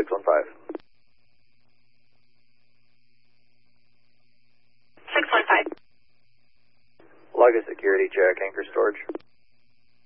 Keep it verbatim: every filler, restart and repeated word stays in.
six one five. six one five. Lug a security check, anchor storage.